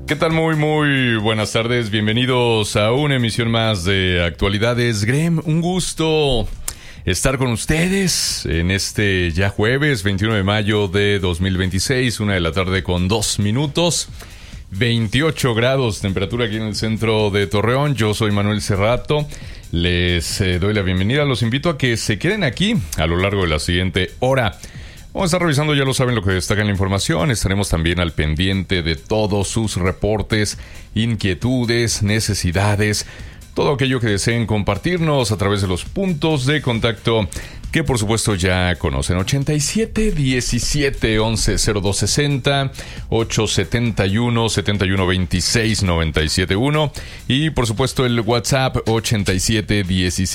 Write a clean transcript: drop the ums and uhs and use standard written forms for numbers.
¿Qué tal? Muy buenas tardes. Bienvenidos a una emisión más de Actualidades Grem. Un gusto estar con ustedes en este ya jueves 21 de mayo de 2026, 1:02 p.m. 28 grados temperatura aquí en el centro de Torreón. Yo soy Manuel Cerrato. Les doy la bienvenida. Los invito a que se queden aquí a lo largo de la siguiente hora. Vamos a estar revisando, ya lo saben, lo que destaca en la información. Estaremos también al pendiente de todos sus reportes, inquietudes, necesidades, todo aquello que deseen compartirnos a través de los puntos de contacto que por supuesto ya conocen. 87 17 11 02 60, 871 71 26 97 1 y por supuesto el WhatsApp 87 17